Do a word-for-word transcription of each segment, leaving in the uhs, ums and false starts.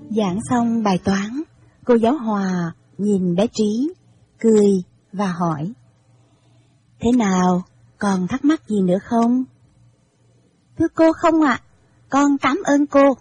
Giảng xong bài toán, cô giáo Hòa nhìn bé Trí, cười và hỏi: Thế nào, còn thắc mắc gì nữa không? Thưa cô không ạ, à, con cảm ơn cô.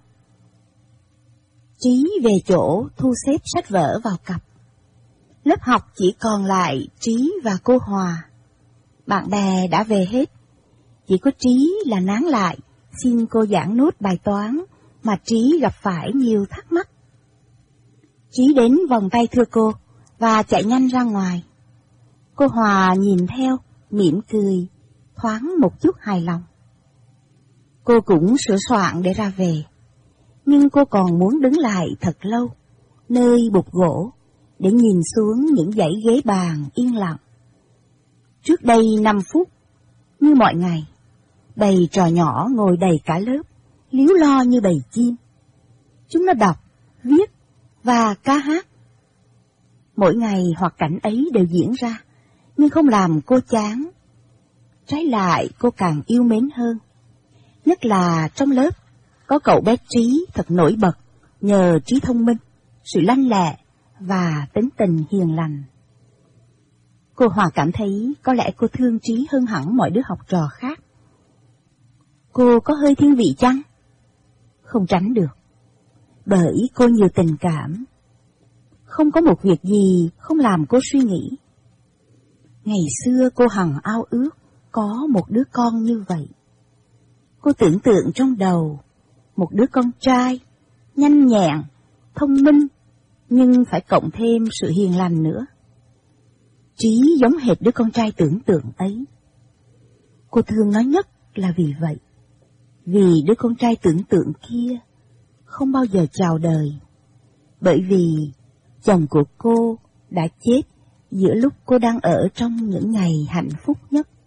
Trí về chỗ thu xếp sách vở vào cặp. Lớp học chỉ còn lại Trí và cô Hòa. Bạn bè đã về hết, chỉ có Trí là nán lại xin cô giảng nốt bài toán mà Trí gặp phải nhiều thắc mắc. Trí đến vòng tay thưa cô và chạy nhanh ra ngoài. Cô Hòa nhìn theo, mỉm cười, thoáng một chút hài lòng. Cô cũng sửa soạn để ra về, nhưng cô còn muốn đứng lại thật lâu, nơi bục gỗ, để nhìn xuống những dãy ghế bàn yên lặng. Trước đây năm phút, như mọi ngày, bầy trò nhỏ ngồi đầy cả lớp, líu lo như bầy chim. Chúng nó đọc, viết và ca hát. Mỗi ngày hoạt cảnh ấy đều diễn ra, nhưng không làm cô chán. Trái lại, cô càng yêu mến hơn. Nhất là trong lớp, có cậu bé Trí thật nổi bật nhờ trí thông minh, sự lanh lẹ và tính tình hiền lành. Cô Hòa cảm thấy có lẽ cô thương Trí hơn hẳn mọi đứa học trò khác. Cô có hơi thiên vị chăng? Không tránh được, bởi cô nhiều tình cảm. Không có một việc gì không làm cô suy nghĩ. Ngày xưa cô hằng ao ước có một đứa con như vậy. Cô tưởng tượng trong đầu một đứa con trai, nhanh nhẹn, thông minh, nhưng phải cộng thêm sự hiền lành nữa. Trí giống hệt đứa con trai tưởng tượng ấy. Cô thương nó nhất là vì vậy. Vì đứa con trai tưởng tượng kia không bao giờ chào đời. Bởi vì chồng của cô đã chết giữa lúc cô đang ở trong những ngày hạnh phúc nhất.